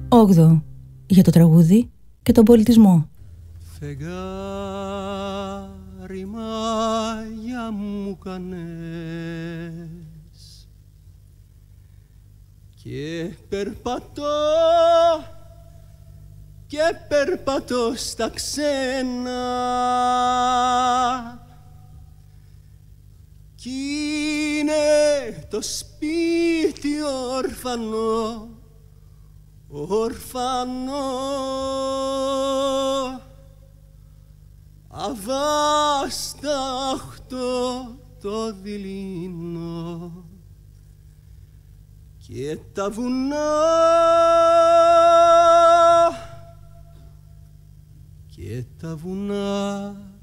8. Για το τραγούδι και τον πολιτισμό. Φεγγάρι μάγια μου κάνες και περπατώ στα ξένα κι είναι το σπίτι όρφανο αβάσταχτο το δειλινό και τα βουνά